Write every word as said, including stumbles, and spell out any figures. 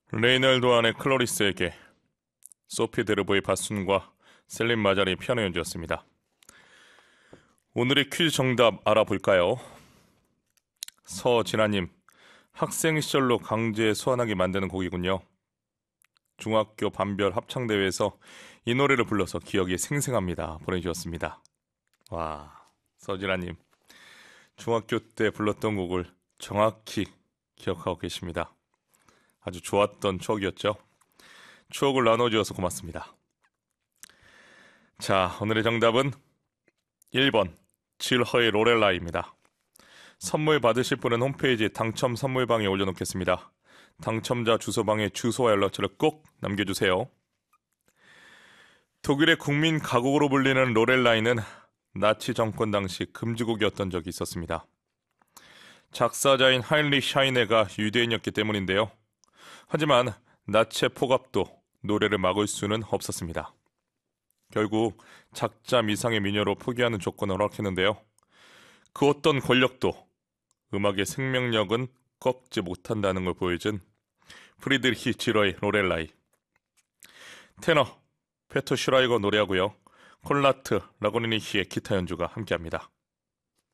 레이널도 안의 클로리스에게 소피 데르보의 바순과 셀린 마자리 피아노 연주였습니다. 오늘의 퀴즈 정답 알아볼까요? 서진아님, 학생 시절로 강제 수환하게 만드는 곡이군요. 중학교 반별 합창대회에서 이 노래를 불러서 기억이 생생합니다. 보내주셨습니다. 와, 서진아님, 중학교 때 불렀던 곡을 정확히 기억하고 계십니다. 아주 좋았던 추억이었죠. 추억을 나눠주셔서 고맙습니다. 자, 오늘의 정답은 일 번 질허의 로렐라입니다. 선물 받으실 분은 홈페이지 당첨 선물방에 올려놓겠습니다. 당첨자 주소방에 주소와 연락처를 꼭 남겨주세요. 독일의 국민 가곡으로 불리는 로렐라이는 나치 정권 당시 금지곡이었던 적이 있었습니다. 작사자인 하인리히 샤이네가 유대인이었기 때문인데요. 하지만 나치의 포갑도 노래를 막을 수는 없었습니다. 결국 작자 미상의 미녀로 포기하는 조건을 허락했는데요. 그 어떤 권력도 음악의 생명력은 꺾지 못한다는 걸 보여준 프리드리히 지러의 로렐라이. 테너 페터 슈라이거 노래하고요. 콘라트 라고니니히의 기타 연주가 함께합니다.